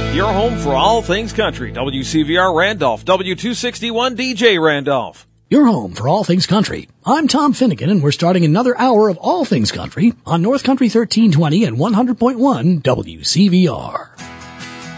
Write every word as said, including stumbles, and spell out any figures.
Your home for all things country. W C V R Randolph, W two sixty-one D J Randolph. Your home for all things country. I'm Tom Finnegan, and we're starting another hour of all things country on North Country thirteen twenty and one hundred point one W C V R.